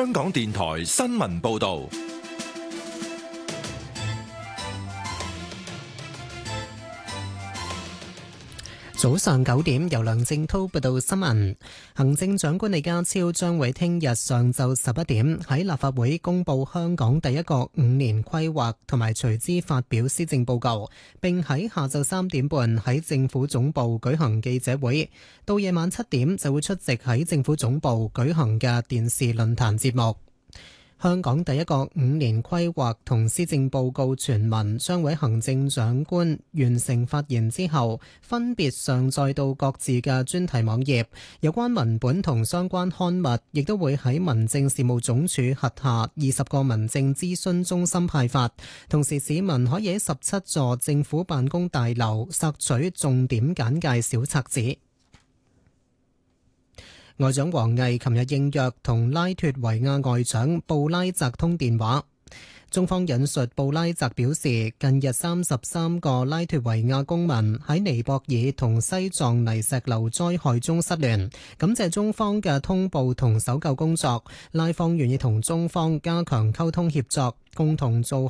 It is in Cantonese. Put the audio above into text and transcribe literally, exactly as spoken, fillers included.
香港電台新聞報道。 早上九點，由梁正濤報道新聞。行政長官李家超將會聽日上晝十一點喺立法會公布香港第一個五年規劃，同埋隨之發表施政報告，並喺下晝三點半喺政府總部舉行記者會。到夜晚七點就會出席喺政府總部舉行嘅電視論壇節目。香港第一個五年規劃同施政報告全文將會行政長官完成發言之後，分別上載到各自嘅專題網頁。有關文本同相關刊物亦都會喺民政事務總署轄下二十個民政諮詢中心派發。同時，市民可以喺十七座政府辦公大樓索取重點簡介小冊子。外長王毅琴日應約同拉脫維亞外長布拉澤通電話。中方引述布拉澤表示，近日三十三個拉脫維亞公民喺尼泊爾同西藏泥石流災害中失聯，感謝中方嘅通報同搜救工作。拉方願意同中方加強溝通協作，共同做